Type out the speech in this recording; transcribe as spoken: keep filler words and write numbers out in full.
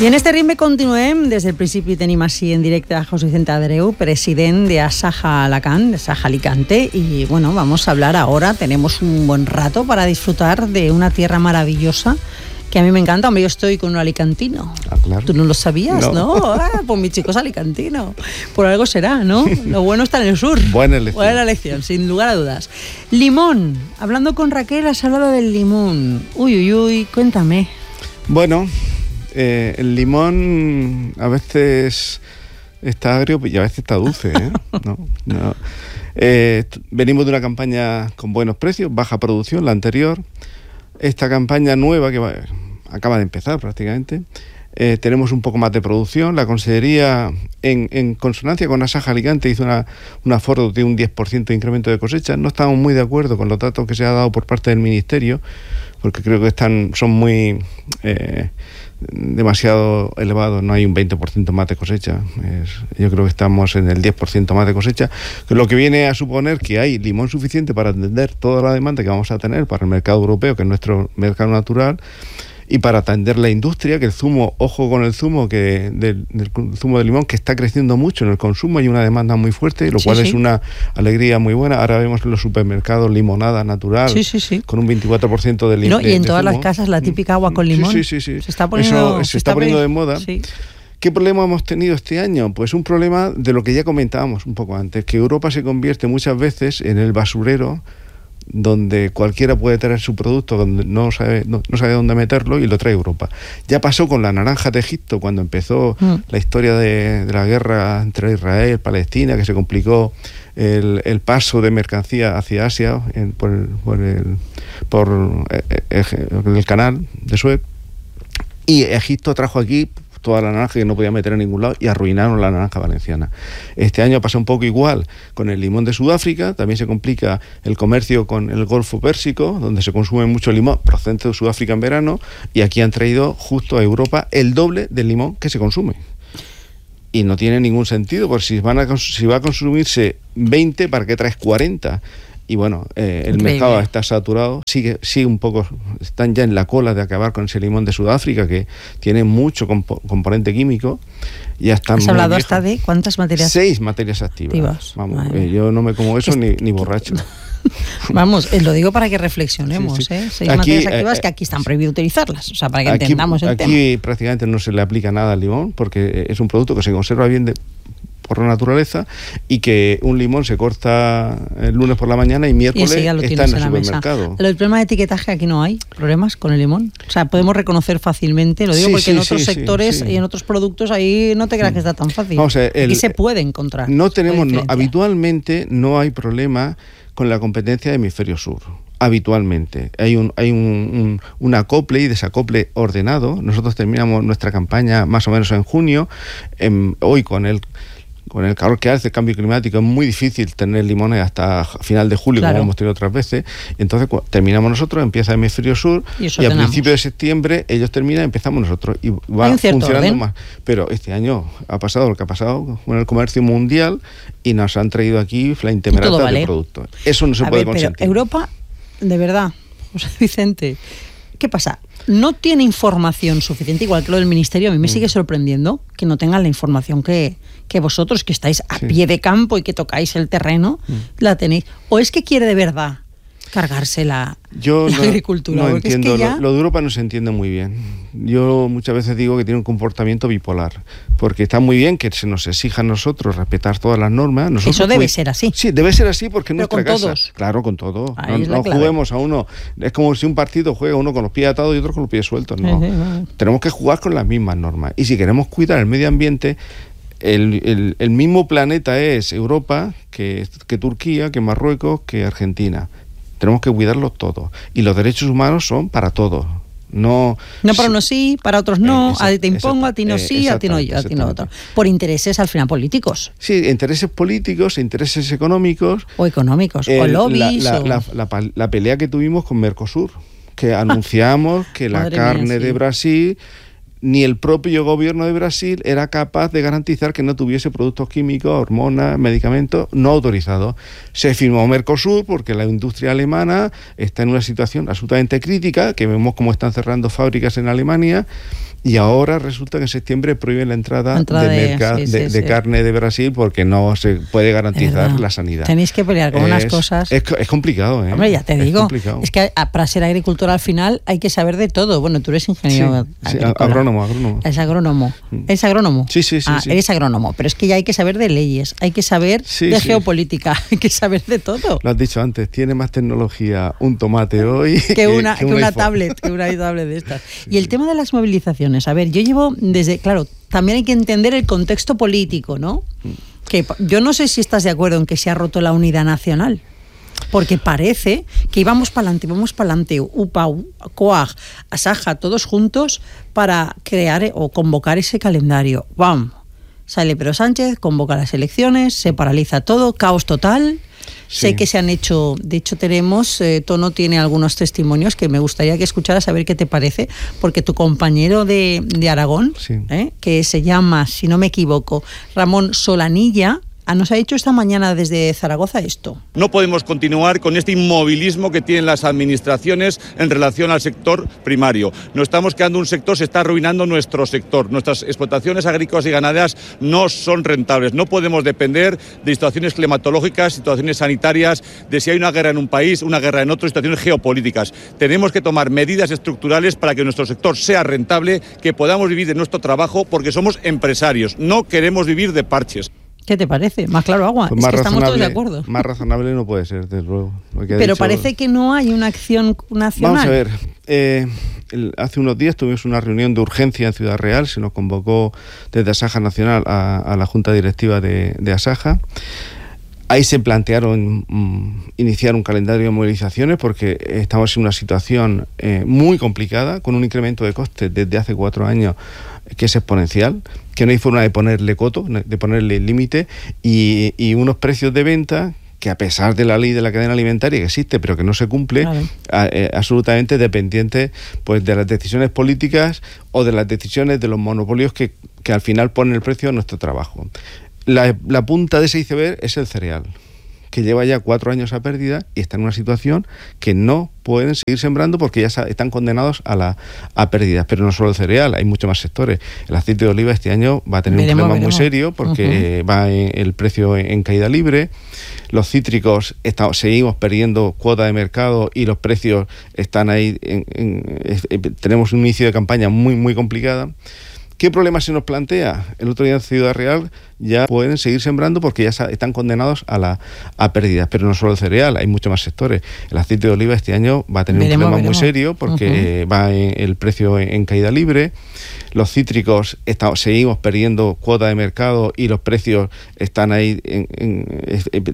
I en este ritme continuem. Des del principi tenim així en directe a José Vicente Adreu, president de Asaja Alacant, de Asaja Alicante, y bueno, vamos a hablar ahora, tenemos un buen rato para disfrutar de una tierra maravillosa que a mí me encanta. Hombre, yo estoy con un alicantino. Ah, claro. Tú no lo sabías, ¿no? ¿no? Ah, pues mi chico es alicantino. Por algo será, ¿no? Lo bueno está en el sur. Buena elección. Buena elección, sin lugar a dudas. Limón. Hablando con Raquel, has hablado del limón. Uy, uy, uy, cuéntame. Bueno, eh, el limón a veces está agrio y a veces está dulce, ¿eh? No, no. Eh, venimos de una campaña con buenos precios, baja producción, la anterior. Esta campaña nueva que va, acaba de empezar prácticamente, eh, tenemos un poco más de producción. La Consellería, en, en consonancia con Asaja Alicante, hizo una, un aforo de un diez por ciento de incremento de cosecha. No estamos muy de acuerdo con los datos que se ha dado por parte del Ministerio, porque creo que están son muy eh, demasiado elevados. No hay un veinte por ciento más de cosecha. Es, yo creo que estamos en el diez por ciento más de cosecha, lo que viene a suponer que hay limón suficiente para atender toda la demanda que vamos a tener para el mercado europeo, que es nuestro mercado natural, y para atender la industria, que el zumo, ojo con el zumo, que del, del zumo de limón, que está creciendo mucho en el consumo, hay una demanda muy fuerte, lo sí, cual sí. es una alegría muy buena. Ahora vemos en los supermercados limonada natural, sí, sí, sí. con un veinticuatro por ciento de limón. No, y en de, todas de las casas la típica agua con limón. Sí, sí, sí, sí. Se está poniendo, Eso se, se está, está poniendo de moda. Sí. ¿Qué problema hemos tenido este año? Pues un problema de lo que ya comentábamos un poco antes, que Europa se convierte muchas veces en el basurero donde cualquiera puede traer su producto, donde no sabe, no, no sabe dónde meterlo, y lo trae Europa. Ya pasó con la naranja de Egipto, cuando empezó mm. la historia de, de la guerra entre Israel y Palestina, que se complicó el, el paso de mercancía hacia Asia en, por, el, por, el, por el, el canal de Suez, y Egipto trajo aquí toda la naranja que no podía meter en ningún lado y arruinaron la naranja valenciana. Este año pasa un poco igual con el limón de Sudáfrica. También se complica el comercio con el Golfo Pérsico, donde se consume mucho limón procedente de Sudáfrica en verano, y aquí han traído justo a Europa el doble del limón que se consume. Y no tiene ningún sentido, porque si, van a, si va a consumirse veinte, ¿para qué traes cuarenta? Y bueno, eh, el Increíble. mercado está saturado, sigue, sigue un poco, están ya en la cola de acabar con ese limón de Sudáfrica, que tiene mucho compo- componente químico. Ya está. ¿Has hablado hasta de cuántas materias? Seis materias activas. activas. Vamos, eh, yo no me como eso es, ni, ni borracho. Vamos, eh, lo digo para que reflexionemos, sí, sí. ¿eh? Seis aquí, materias activas eh, que aquí están prohibido utilizarlas, o sea, para que aquí, entendamos el aquí tema. Aquí prácticamente no se le aplica nada al limón, porque es un producto que se conserva bien de por la naturaleza, y que un limón se corta el lunes por la mañana y miércoles y está en el supermercado. El problema de etiquetaje, aquí no hay problemas con el limón. O sea, podemos reconocer fácilmente, lo digo sí, porque sí, en otros sí, sectores sí, sí. y en otros productos ahí no te creas que está tan fácil. Vamos a ver, el, aquí se puede encontrar. No tenemos, no, habitualmente no hay problema con la competencia de hemisferio sur. Habitualmente hay un hay un, un, un acople y desacople ordenado. Nosotros terminamos nuestra campaña más o menos en junio. En, hoy con el Con el calor que hace, el cambio climático, es muy difícil tener limones hasta final de julio, claro. como hemos tenido otras veces. Entonces, cuando terminamos nosotros, empieza el hemisferio sur, y, y a principios de septiembre ellos terminan, empezamos nosotros. Y va funcionando orden. más. Pero este año ha pasado lo que ha pasado con el comercio mundial, y nos han traído aquí la intemerata vale. de productos. Eso no se a puede ver, consentir. Pero Europa, de verdad, José Vicente, ¿qué pasa? No tiene información suficiente, igual que lo del Ministerio. A mí me mm. sigue sorprendiendo que no tengan la información que, que vosotros, que estáis a sí. pie de campo y que tocáis el terreno, mm. la tenéis. ¿O es que quiere de verdad cargarse la, Yo la no, agricultura? No Porque entiendo, es que ya... lo, lo de Europa no se entiende muy bien. Yo muchas veces digo que tiene un comportamiento bipolar, porque está muy bien que se nos exija a nosotros respetar todas las normas. Nosotros Eso debe pues, ser así. Sí, debe ser así, porque en Pero nuestra con casa. Todos. Claro, con todo. Ahí no no juguemos a uno. Es como si un partido juega uno con los pies atados y otro con los pies sueltos. No. Sí, sí, sí. Tenemos que jugar con las mismas normas. Y si queremos cuidar el medio ambiente, el, el, el mismo planeta es Europa, que, que Turquía, que Marruecos, que Argentina. Tenemos que cuidarlos todos. Y los derechos humanos son para todos. No, no para unos sí, para otros no, eh, a ti te impongo, a ti no sí, a ti no yo, a ti no otro. Por intereses al final políticos. Sí, intereses políticos, intereses económicos. O económicos, el, o lobbies. La, la, o... La, la, la pelea que tuvimos con Mercosur, que anunciamos que la carne mía, sí. de Brasil, ni el propio gobierno de Brasil era capaz de garantizar que no tuviese productos químicos, hormonas, medicamentos no autorizados. Se firmó Mercosur porque la industria alemana está en una situación absolutamente crítica, que vemos cómo están cerrando fábricas en Alemania, Y ahora resulta que en septiembre prohíben la entrada, entrada de, de, mercado, sí, de, sí, de sí. carne de Brasil porque no se puede garantizar la sanidad. Tenéis que pelear con es, unas cosas. Es, es complicado, ¿eh? Hombre, ya te digo. Es es que a, para ser agricultor al final hay que saber de todo. Bueno, tú eres ingeniero. Sí, sí, agrónomo, agrónomo. Es agrónomo. ¿Es agrónomo? Sí, sí, sí. Ah, sí. Eres agrónomo. Pero es que ya hay que saber de leyes, hay que saber sí, de sí. geopolítica, hay que saber de todo. Lo has dicho antes, tiene más tecnología un tomate hoy que, que una, que que un una iPhone. tablet, que una tablet de estas. Y el tema de las movilizaciones, a ver, yo llevo desde, claro, también hay que entender el contexto político, ¿no? Que yo no sé si estás de acuerdo en que se ha roto la unidad nacional, porque parece que íbamos para adelante, vamos para adelante, U P A, COAG, Asaja, todos juntos para crear o convocar ese calendario. ¡Bam! Sale Pedro Sánchez, convoca las elecciones, se paraliza todo, caos total. Sí. Sé que se han hecho, de hecho tenemos, eh, Tono tiene algunos testimonios que me gustaría que escucharas a ver qué te parece, porque tu compañero de, de Aragón, sí. eh, que se llama, si no me equivoco, Ramón Solanilla, nos ha dicho esta mañana desde Zaragoza esto. No podemos continuar con este inmovilismo que tienen las administraciones en relación al sector primario. Nos estamos quedando un sector, se está arruinando nuestro sector. Nuestras explotaciones agrícolas y ganaderas no son rentables. No podemos depender de situaciones climatológicas, situaciones sanitarias, de si hay una guerra en un país, una guerra en otro, situaciones geopolíticas. Tenemos que tomar medidas estructurales para que nuestro sector sea rentable, que podamos vivir de nuestro trabajo, porque somos empresarios. No queremos vivir de parches. ¿Qué te parece? Más claro agua. Pues es más que estamos todos de razonable, acuerdo. Más razonable no puede ser, desde luego. Pero dicho... parece que no hay una acción nacional. Vamos a ver. Eh, el, hace unos días tuvimos una reunión de urgencia en Ciudad Real. Se nos convocó desde Asaja Nacional a, a la Junta Directiva de, de Asaja. Ahí se plantearon mmm, iniciar un calendario de movilizaciones porque estamos en una situación eh, muy complicada, con un incremento de costes desde hace cuatro años que es exponencial, que no hay forma de ponerle coto, de ponerle límite, y, y unos precios de venta que, a pesar de la ley de la cadena alimentaria que existe pero que no se cumple, claro. a, eh, absolutamente dependiente pues de las decisiones políticas o de las decisiones de los monopolios que, que al final ponen el precio a nuestro trabajo. La, la punta de ese iceberg es el cereal, que lleva ya cuatro años a pérdida y está en una situación que no pueden seguir sembrando porque ya están condenados a la a pérdidas. Pero no solo el cereal, hay muchos más sectores. El aceite de oliva este año va a tener veremos, un problema veremos. muy serio porque uh-huh. va en, el precio en, en caída libre. Los cítricos estamos, seguimos perdiendo cuota de mercado y los precios están ahí. En, en, en, tenemos un inicio de campaña muy, muy complicada. ¿Qué problema se nos plantea? El otro día en Ciudad Real ya pueden seguir sembrando porque ya están condenados a la a pérdidas, pero no solo el cereal, hay muchos más sectores. El aceite de oliva este año va a tener veremos, un problema veremos. muy serio porque uh-huh. va en, el precio en, en caída libre. Los cítricos estamos, seguimos perdiendo cuota de mercado y los precios están ahí. En, en, en,